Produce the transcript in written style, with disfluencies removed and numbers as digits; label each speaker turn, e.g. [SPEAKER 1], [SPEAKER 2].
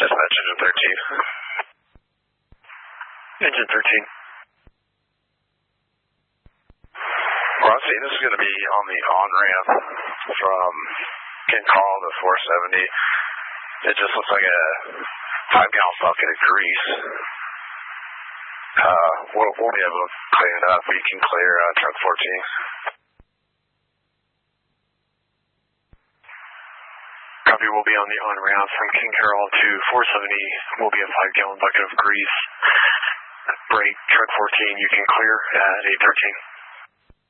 [SPEAKER 1] Dispatch engine 13.
[SPEAKER 2] Engine 13.
[SPEAKER 1] Rossi, this is going to be on the on-ramp from Ken Call to 470. It just looks like a 5-gallon bucket of grease. We'll be able to clean it up. We can clear truck 14.
[SPEAKER 2] Copy, we'll be on the on-ramp from King Carroll to 470. Will be a 5-gallon bucket of grease. Break, truck 14, you can clear at 813.